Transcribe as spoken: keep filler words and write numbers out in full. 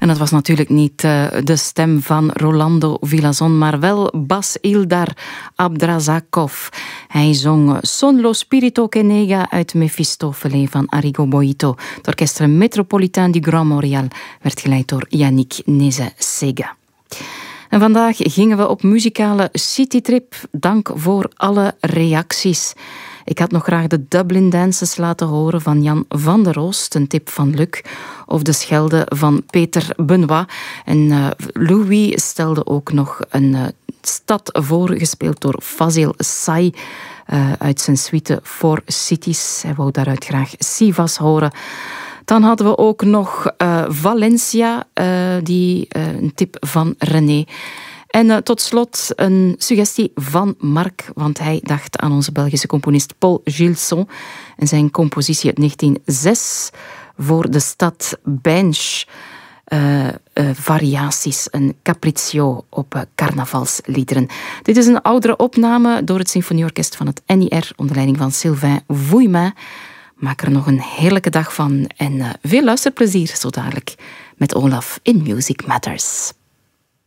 En dat was natuurlijk niet uh, de stem van Rolando Villazon, maar wel Bas Ildar Abdrazakov. Hij zong Son lo spirito che nega uit Mefistofele van Arrigo Boito. Het Orchestre Metropolitain du Grand Montréal werd geleid door Yannick Neze-Sega. En vandaag gingen we op muzikale citytrip. Dank voor alle reacties. Ik had nog graag de Dublin Dances laten horen van Jan van der Oost, een tip van Luc, of de Schelde van Peter Benoit. En uh, Louis stelde ook nog een uh, stad voor, gespeeld door Fazil Say uh, uit zijn suite Four Cities. Hij wou daaruit graag Sivas horen. Dan hadden we ook nog uh, Valencia, uh, die, uh, een tip van René. En uh, tot slot een suggestie van Mark, want hij dacht aan onze Belgische componist Paul Gilson en zijn compositie uit negentien nul zes voor de stad Binche. Uh, uh, variaties, een capriccio op uh, carnavalsliederen. Dit is een oudere opname door het Symfonieorkest van het N I R onder leiding van Sylvain Vouillemin. Maak er nog een heerlijke dag van en uh, veel luisterplezier zo dadelijk met Olaf in Music Matters.